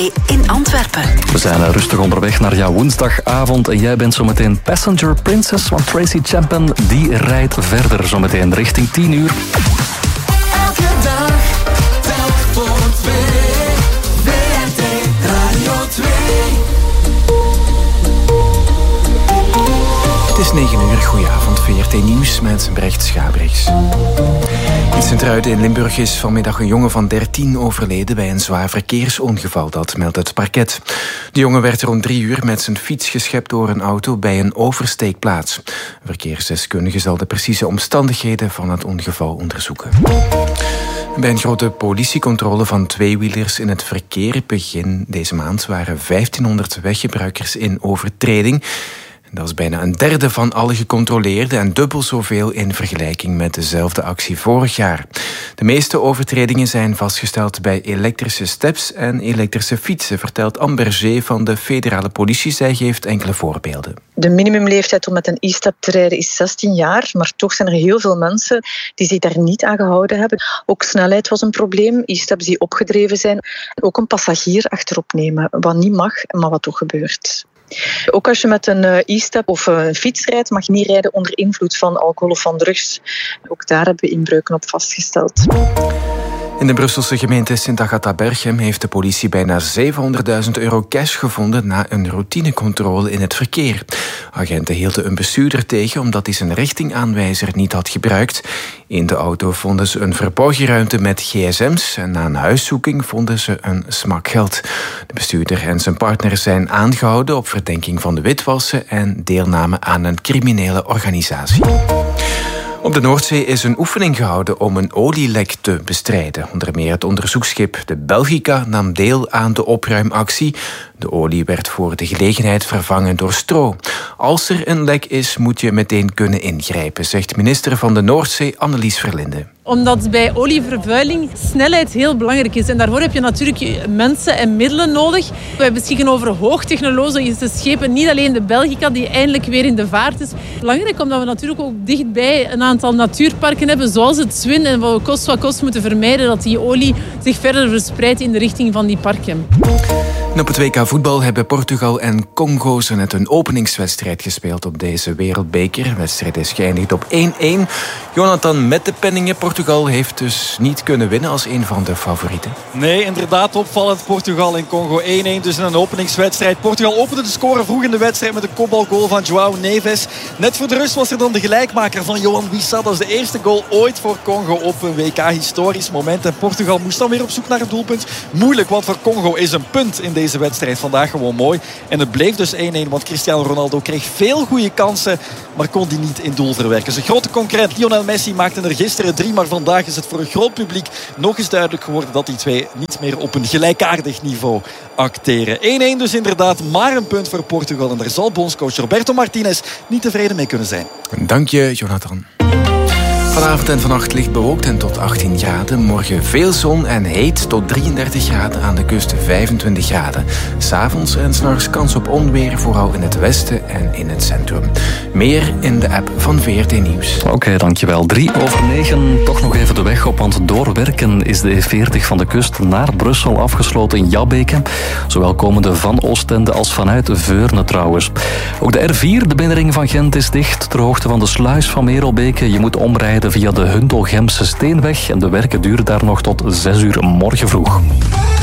in Antwerpen. We zijn rustig onderweg naar jouw woensdagavond en jij bent zometeen Passenger Princess, want Tracy Chapman die rijdt verder zometeen richting 10 uur. Elke dag, telk voor 2. VRT Radio 2. Het is 9 uur, goedenavond, VRT Nieuws met Brecht Schabriks. In Sint-Truiden in Limburg is vanmiddag een jongen van 13 overleden bij een zwaar verkeersongeval, dat meldt het parket. De jongen werd rond 3 uur met zijn fiets geschept door een auto bij een oversteekplaats. Een verkeersdeskundige zal de precieze omstandigheden van het ongeval onderzoeken. Bij een grote politiecontrole van tweewielers in het verkeer begin deze maand waren 1500 weggebruikers in overtreding. Dat is bijna een derde van alle gecontroleerden en dubbel zoveel in vergelijking met dezelfde actie vorig jaar. De meeste overtredingen zijn vastgesteld bij elektrische steps en elektrische fietsen, vertelt Amber G. van de federale politie. Zij geeft enkele voorbeelden. De minimumleeftijd om met een e-step te rijden is 16 jaar, maar toch zijn er heel veel mensen die zich daar niet aan gehouden hebben. Ook snelheid was een probleem, e-steps die opgedreven zijn. Ook een passagier achterop nemen, wat niet mag, maar wat toch gebeurt. Ook als je met een e-step of een fiets rijdt, mag je niet rijden onder invloed van alcohol of van drugs. Ook daar hebben we inbreuken op vastgesteld. In de Brusselse gemeente Sint-Agatha-Berchem heeft de politie bijna €700.000 cash gevonden na een routinecontrole in het verkeer. Agenten hielden een bestuurder tegen omdat hij zijn richtingaanwijzer niet had gebruikt. In de auto vonden ze een verborgenruimte met gsm's en na een huiszoeking vonden ze een smak geld. De bestuurder en zijn partner zijn aangehouden op verdenking van de witwassen en deelname aan een criminele organisatie. Op de Noordzee is een oefening gehouden om een olielek te bestrijden. Onder meer het onderzoeksschip de Belgica nam deel aan de opruimactie. De olie werd voor de gelegenheid vervangen door stro. Als er een lek is, moet je meteen kunnen ingrijpen, zegt minister van de Noordzee Annelies Verlinde. Omdat bij olievervuiling snelheid heel belangrijk is. En daarvoor heb je natuurlijk mensen en middelen nodig. Wij beschikken over hoogtechnologische schepen. Niet alleen de Belgica, die eindelijk weer in de vaart is. Belangrijk omdat we natuurlijk ook dichtbij een aantal natuurparken hebben, zoals het Zwin. En we kost wat kost moeten vermijden dat die olie zich verder verspreidt in de richting van die parken. En op het WK voetbal hebben Portugal en Congo zo net een openingswedstrijd gespeeld op deze wereldbeker. De wedstrijd is geëindigd op 1-1. Jonathan, met de penningen. Portugal heeft dus niet kunnen winnen als een van de favorieten. Nee, inderdaad opvallend. Portugal en Congo 1-1, dus in een openingswedstrijd. Portugal opende de score vroeg in de wedstrijd met een kopbalgoal van João Neves. Net voor de rust was er dan de gelijkmaker van Johan Wissa. Dat is de eerste goal ooit voor Congo op een WK. Historisch moment. En Portugal moest dan weer op zoek naar een doelpunt. Moeilijk, want voor Congo is een punt in deze wedstrijd vandaag gewoon mooi. En het bleef dus 1-1, want Cristiano Ronaldo kreeg veel goede kansen, maar kon die niet in doel verwerken. Zijn grote concurrent Lionel Messi maakte er gisteren 3, maar vandaag is het voor een groot publiek nog eens duidelijk geworden dat die twee niet meer op een gelijkaardig niveau acteren. 1-1 dus inderdaad, maar een punt voor Portugal. En daar zal bondscoach Roberto Martinez niet tevreden mee kunnen zijn. Dank je, Jonathan. Vanavond en vannacht licht bewolkt en tot 18 graden. Morgen veel zon en heet tot 33 graden, aan de kust 25 graden. 's Avonds en 's nachts kans op onweer, vooral in het westen en in het centrum. Meer in de app van VRT Nieuws. Oké, dankjewel. 8:03. Toch nog even de weg op, want door werken is de E40 van de kust naar Brussel afgesloten in Jabbeke. Zowel komende van Oostende als vanuit Veurne trouwens. Ook de R4, de binnenring van Gent, is dicht ter hoogte van de sluis van Merelbeke. Je moet omrijden via de Hundelgemse Steenweg en de werken duren daar nog tot 6 uur morgen vroeg.